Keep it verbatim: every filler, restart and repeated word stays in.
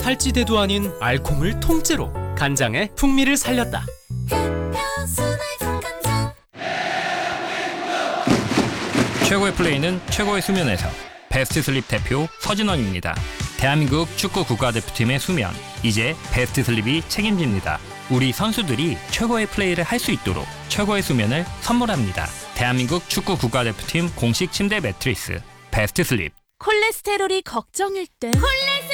살찌대도 아닌 알콩을 통째로 간장의 풍미를 살렸다. 최고의 플레이는 최고의 수면에서. 베스트 슬립 대표 서진원입니다. 대한민국 축구 국가대표팀의 수면, 이제 베스트 슬립이 책임집니다. 우리 선수들이 최고의 플레이를 할 수 있도록 최고의 수면을 선물합니다. 대한민국 축구 국가대표팀 공식 침대 매트리스 베스트 슬립. 콜레스테롤이 걱정일 땐 콜레